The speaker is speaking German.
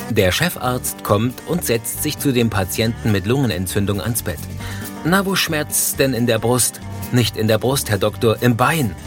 Der Chefarzt kommt und setzt sich zu dem Patienten mit Lungenentzündung ans Bett. »Na, wo schmerzt's denn in der Brust?« »Nicht in der Brust, Herr Doktor, im Bein.«